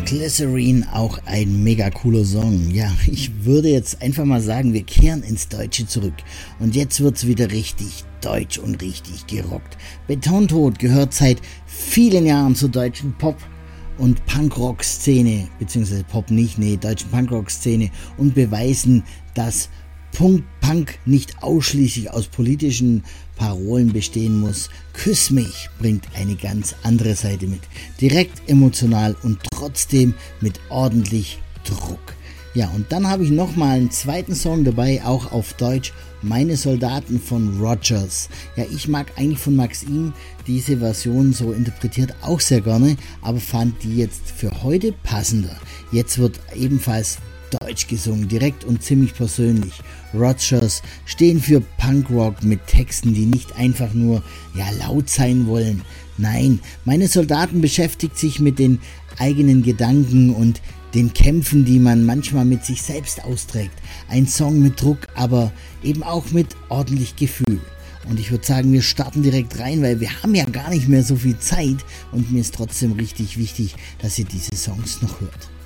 Glycerine, auch ein mega cooler Song. Ja, ich würde jetzt einfach mal sagen, wir kehren ins Deutsche zurück. Und jetzt wird's wieder richtig deutsch und richtig gerockt. Betontod gehört seit vielen Jahren zur deutschen Pop- und Punkrock-Szene, beziehungsweise Pop nicht, deutschen Punkrock-Szene und beweisen, dass Punk nicht ausschließlich aus politischen Parolen bestehen muss. Küss mich bringt eine ganz andere Seite mit. Direkt emotional und trotzdem mit ordentlich Druck. Ja, und dann habe ich nochmal einen zweiten Song dabei, auch auf Deutsch, Meine Soldaten von Rogers. Ja, ich mag eigentlich von Maxim diese Version so interpretiert auch sehr gerne, aber fand die jetzt für heute passender. Jetzt wird ebenfalls Deutsch gesungen, direkt und ziemlich persönlich. Rogers stehen für Punkrock mit Texten, die nicht einfach nur laut sein wollen. Nein, Meine Soldaten beschäftigt sich mit den eigenen Gedanken und den Kämpfen, die man manchmal mit sich selbst austrägt. Ein Song mit Druck, aber eben auch mit ordentlich Gefühl. Und ich würde sagen, wir starten direkt rein, weil wir haben ja gar nicht mehr so viel Zeit und mir ist trotzdem richtig wichtig, dass ihr diese Songs noch hört.